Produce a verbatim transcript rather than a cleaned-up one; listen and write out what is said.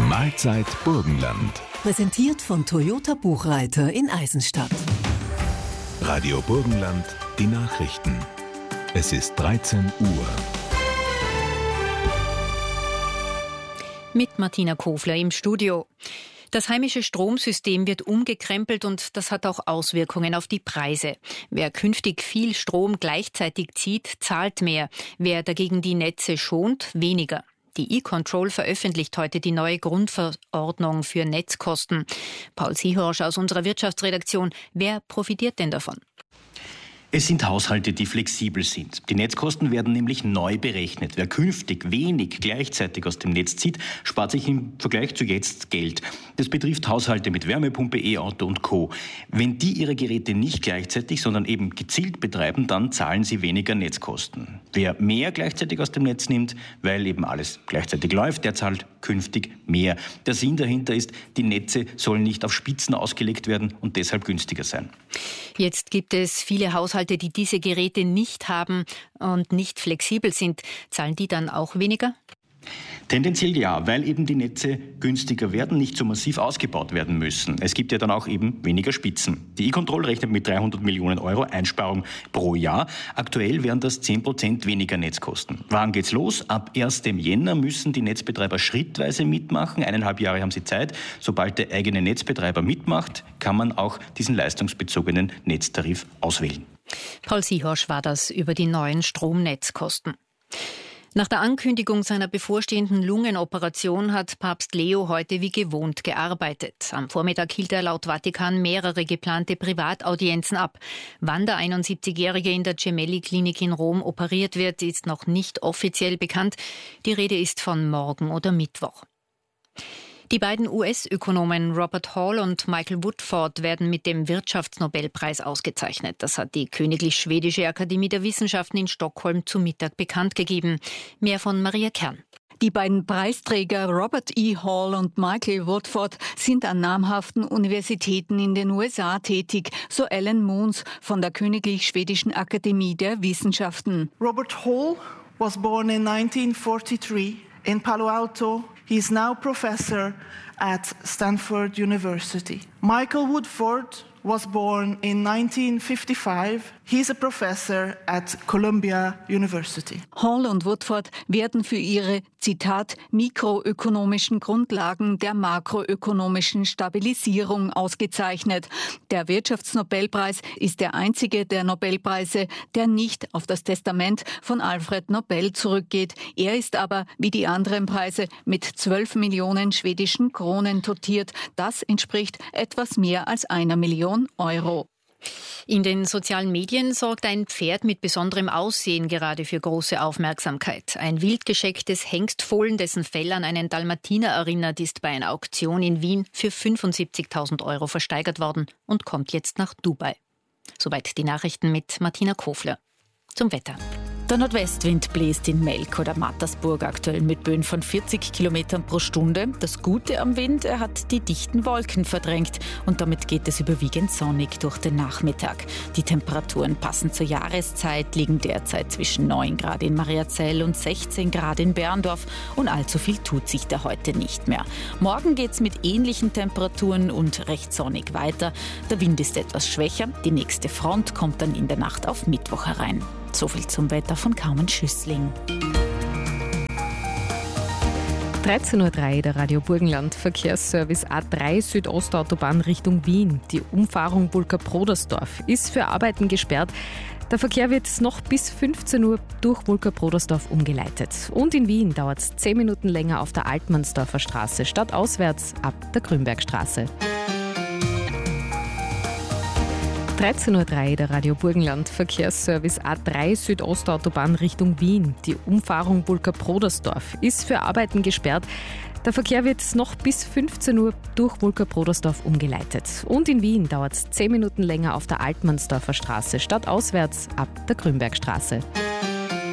Mahlzeit Burgenland. Präsentiert von Toyota Buchreiter in Eisenstadt. Radio Burgenland, die Nachrichten. Es ist dreizehn Uhr. Mit Martina Kofler im Studio. Das heimische Stromsystem wird umgekrempelt und das hat auch Auswirkungen auf die Preise. Wer künftig viel Strom gleichzeitig zieht, zahlt mehr. Wer dagegen die Netze schont, weniger. Die E-Control veröffentlicht heute die neue Grundverordnung für Netzkosten. Paul Siehorsch aus unserer Wirtschaftsredaktion. Wer profitiert denn davon? Es sind Haushalte, die flexibel sind. Die Netzkosten werden nämlich neu berechnet. Wer künftig wenig gleichzeitig aus dem Netz zieht, spart sich im Vergleich zu jetzt Geld. Das betrifft Haushalte mit Wärmepumpe, E-Auto und Co. Wenn die ihre Geräte nicht gleichzeitig, sondern eben gezielt betreiben, dann zahlen sie weniger Netzkosten. Wer mehr gleichzeitig aus dem Netz nimmt, weil eben alles gleichzeitig läuft, der zahlt künftig mehr. Der Sinn dahinter ist, die Netze sollen nicht auf Spitzen ausgelegt werden und deshalb günstiger sein. Jetzt gibt es viele Haushalte, die diese Geräte nicht haben und nicht flexibel sind. Zahlen die dann auch weniger? Tendenziell ja, weil eben die Netze günstiger werden, nicht so massiv ausgebaut werden müssen. Es gibt ja dann auch eben weniger Spitzen. Die E-Control rechnet mit dreihundert Millionen Euro Einsparung pro Jahr. Aktuell wären das zehn Prozent weniger Netzkosten. Wann geht's los? Ab ersten Jänner müssen die Netzbetreiber schrittweise mitmachen. Eineinhalb Jahre haben sie Zeit. Sobald der eigene Netzbetreiber mitmacht, kann man auch diesen leistungsbezogenen Netztarif auswählen. Paul Siehorsch war das über die neuen Stromnetzkosten. Nach der Ankündigung seiner bevorstehenden Lungenoperation hat Papst Leo heute wie gewohnt gearbeitet. Am Vormittag hielt er laut Vatikan mehrere geplante Privataudienzen ab. Wann der einundsiebzigjährige in der Gemelli-Klinik in Rom operiert wird, ist noch nicht offiziell bekannt. Die Rede ist von morgen oder Mittwoch. Die beiden U S-Ökonomen Robert Hall und Michael Woodford werden mit dem Wirtschaftsnobelpreis ausgezeichnet. Das hat die Königlich Schwedische Akademie der Wissenschaften in Stockholm zu Mittag bekannt gegeben. Mehr von Maria Kern. Die beiden Preisträger Robert E. Hall und Michael Woodford sind an namhaften Universitäten in den U S A tätig, so Alan Moons von der Königlich Schwedischen Akademie der Wissenschaften. Robert Hall was born in nineteen forty-three in Palo Alto. He is now professor at Stanford University. Michael Woodford was born in nineteen fifty-five. He is a professor at Columbia University. Hall und Woodford werden für ihre, Zitat, mikroökonomischen Grundlagen der makroökonomischen Stabilisierung ausgezeichnet. Der Wirtschaftsnobelpreis ist der einzige der Nobelpreise, der nicht auf das Testament von Alfred Nobel zurückgeht. Er ist aber, wie die anderen Preise, mit zwölf Millionen schwedischen Kronen dotiert. Das entspricht etwas mehr als einer Million Euro. In den sozialen Medien sorgt ein Pferd mit besonderem Aussehen gerade für große Aufmerksamkeit. Ein wild geschecktes Hengstfohlen, dessen Fell an einen Dalmatiner erinnert, ist bei einer Auktion in Wien für fünfundsiebzigtausend Euro versteigert worden und kommt jetzt nach Dubai. Soweit die Nachrichten mit Martina Kofler. Zum Wetter. Der Nordwestwind bläst in Melk oder Mattersburg aktuell mit Böen von vierzig Kilometern pro Stunde. Das Gute am Wind, er hat die dichten Wolken verdrängt und damit geht es überwiegend sonnig durch den Nachmittag. Die Temperaturen passen zur Jahreszeit, liegen derzeit zwischen neun Grad in Mariazell und sechzehn Grad in Berndorf und allzu viel tut sich da heute nicht mehr. Morgen geht es mit ähnlichen Temperaturen und recht sonnig weiter. Der Wind ist etwas schwächer, die nächste Front kommt dann in der Nacht auf Mittwoch herein. So viel zum Wetter von Carmen Schüssling. dreizehn Uhr drei, der Radio Burgenland Verkehrsservice A drei Südostautobahn Richtung Wien. Die Umfahrung Vulker-Brodersdorf ist für Arbeiten gesperrt. Der Verkehr wird noch bis fünfzehn Uhr durch Vulker-Brodersdorf umgeleitet. Und in Wien dauert es zehn Minuten länger auf der Altmannsdorfer Straße stadtauswärts ab der Grünbergstraße. dreizehn Uhr drei, der Radio Burgenland Verkehrsservice A drei Südostautobahn Richtung Wien. Die Umfahrung Vulker-Brodersdorf ist für Arbeiten gesperrt. Der Verkehr wird noch bis fünfzehn Uhr durch Vulker-Brodersdorf umgeleitet. Und in Wien dauert es zehn Minuten länger auf der Altmannsdorfer Straße stadtauswärts ab der Grünbergstraße.